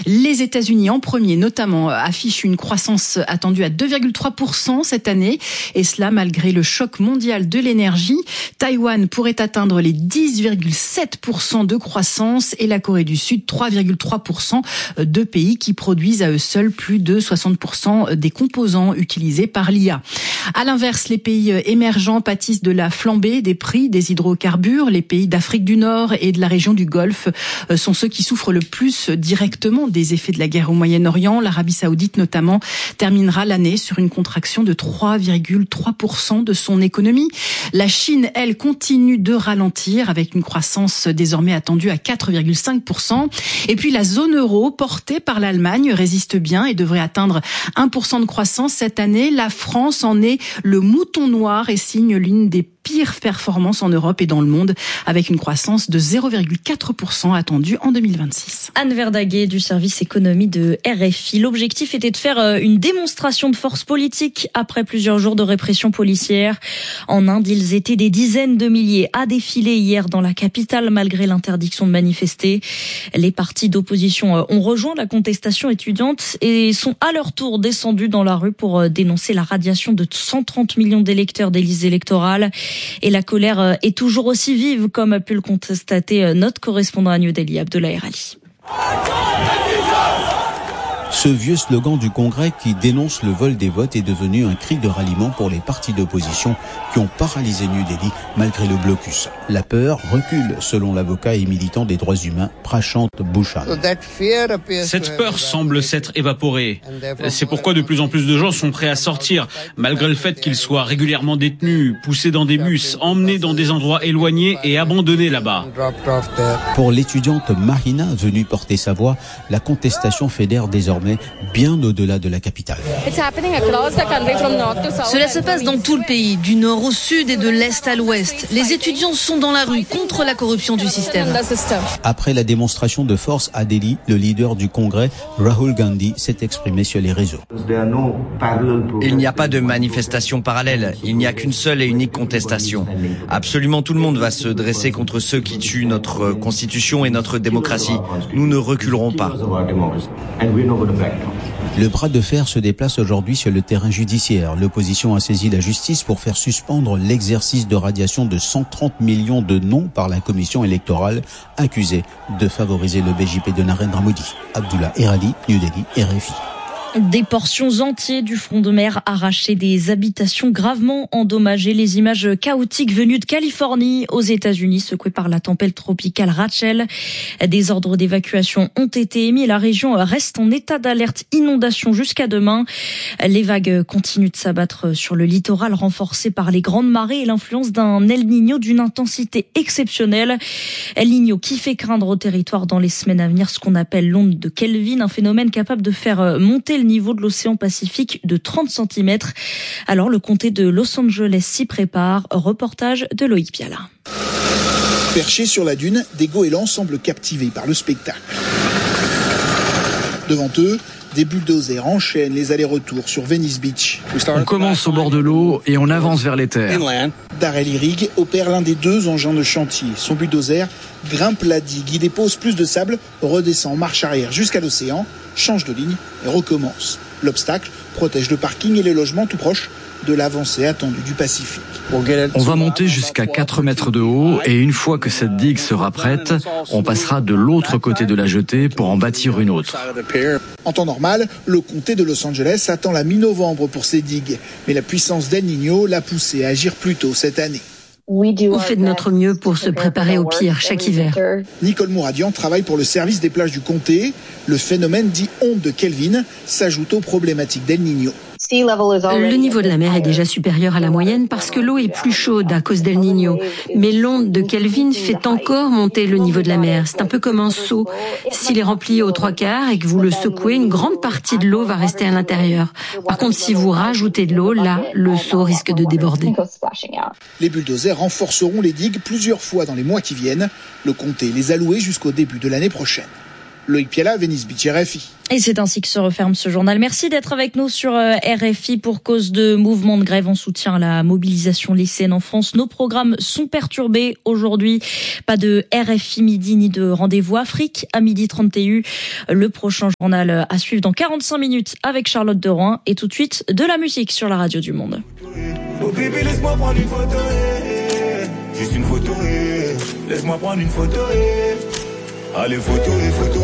Les États-Unis en premier, notamment, affichent une croissance attendue à 2,3% cette année, et cela malgré le choc mondial de l'énergie. Taïwan pourrait atteindre les 10,7% de croissance et la Corée du Sud 3,3%, deux pays qui produisent à eux seuls plus de 60% des composants utilisés par l'IA. À l'inverse, les pays émergents pâtissent de la flambée des prix des hydrocarbures. Les pays d'Afrique du Nord et de la région du Golfe sont ceux qui souffrent le plus directement des effets de la guerre au Moyen-Orient. L'Arabie Saoudite notamment terminera l'année sur une contraction de 3,3% de son économie. La Chine, elle, continue de ralentir avec une croissance désormais attendue à 4,5%. Et puis la zone euro, portée par l'Allemagne, résiste bien et devrait atteindre 1% de croissance cette année. La France en est le mouton noir et signe l'une des pires performances en Europe et dans le monde, avec une croissance de 0,4% attendue en 2026. Anne Verdaguet du service économie de RFI. L'objectif était de faire une démonstration de force politique après plusieurs jours de répression policière. En Inde, ils étaient des dizaines de milliers à défiler hier dans la capitale malgré l'interdiction de manifester. Les partis d'opposition ont rejoint la contestation étudiante et sont à leur tour descendus dans la rue pour dénoncer la radiation de 130 millions d'électeurs des listes électorales. Et la colère est toujours aussi vive, comme a pu le constater notre correspondant à New Delhi, Abdoulaye Ali. Ce vieux slogan du Congrès qui dénonce le vol des votes est devenu un cri de ralliement pour les partis d'opposition qui ont paralysé New Delhi malgré le blocus. La peur recule, selon l'avocat et militant des droits humains Prashant Bhushan. Cette peur semble s'être évaporée. C'est pourquoi de plus en plus de gens sont prêts à sortir, malgré le fait qu'ils soient régulièrement détenus, poussés dans des bus, emmenés dans des endroits éloignés et abandonnés là-bas. Pour l'étudiante Mahina, venue porter sa voix, la contestation fédère désormais bien au-delà de la capitale. Cela se passe dans tout le pays, du nord au sud et de l'est à l'ouest. Les étudiants sont dans la rue contre la corruption du système. Après la démonstration de force à Delhi, le leader du Congrès, Rahul Gandhi, s'est exprimé sur les réseaux. Il n'y a pas de manifestation parallèle, il n'y a qu'une seule et unique contestation. Absolument tout le monde va se dresser contre ceux qui tuent notre constitution et notre démocratie. Nous ne reculerons pas. Le bras de fer se déplace aujourd'hui sur le terrain judiciaire. L'opposition a saisi la justice pour faire suspendre l'exercice de radiation de 130 millions de noms par la commission électorale, accusée de favoriser le BJP de Narendra Modi. Abdullah Erali, New Delhi, RFI. Des portions entières du front de mer arrachées, des habitations gravement endommagées. Les images chaotiques venues de Californie aux États-Unis, secouées par la tempête tropicale Rachel. Des ordres d'évacuation ont été émis. La région reste en état d'alerte inondation jusqu'à demain. Les vagues continuent de s'abattre sur le littoral, renforcées par les grandes marées et l'influence d'un El Niño d'une intensité exceptionnelle. El Niño qui fait craindre au territoire dans les semaines à venir ce qu'on appelle l'onde de Kelvin, un phénomène capable de faire monter le niveau de l'océan Pacifique de 30 cm. Alors le comté de Los Angeles s'y prépare. Reportage de Loïc Piala. Perchés sur la dune, des goélands semblent captivés par le spectacle. Devant eux, des bulldozers enchaînent les allers-retours sur Venice Beach. On commence au bord de l'eau et on avance vers les terres. Darrell Irrig opère l'un des deux engins de chantier. Son bulldozer grimpe la digue, il dépose plus de sable, redescend en marche arrière jusqu'à l'océan, change de ligne et recommence. L'obstacle protège le parking et les logements tout proches de l'avancée attendue du Pacifique. On va monter jusqu'à 4 mètres de haut et une fois que cette digue sera prête, on passera de l'autre côté de la jetée pour en bâtir une autre. En temps normal, le comté de Los Angeles attend la mi-novembre pour ces digues. Mais la puissance d'El Niño l'a poussé à agir plus tôt cette année. On fait de notre mieux pour se préparer au pire chaque hiver. Nicole Mouradian travaille pour le service des plages du comté. Le phénomène dit onde de Kelvin s'ajoute aux problématiques d'El Niño. Le niveau de la mer est déjà supérieur à la moyenne parce que l'eau est plus chaude à cause d'El Niño. Mais l'onde de Kelvin fait encore monter le niveau de la mer. C'est un peu comme un seau. S'il est rempli aux 3/4 et que vous le secouez, une grande partie de l'eau va rester à l'intérieur. Par contre, si vous rajoutez de l'eau, là, le seau risque de déborder. Les bulldozers renforceront les digues plusieurs fois dans les mois qui viennent. Le comté les a loués jusqu'au début de l'année prochaine. Loïc Piella, Venice Beach, RFI. Et c'est ainsi que se referme ce journal. Merci d'être avec nous sur RFI pour cause de mouvements de grève en soutien à la mobilisation lycéenne en France. Nos programmes sont perturbés aujourd'hui. Pas de RFI midi ni de rendez-vous Afrique à 12h31. Le prochain journal à suivre dans 45 minutes avec Charlotte de Rouen. Et tout de suite, de la musique sur la radio du Monde. Oh bébé, laisse-moi prendre une photo. Juste une photo. Laisse-moi prendre une photo. Allez, photo.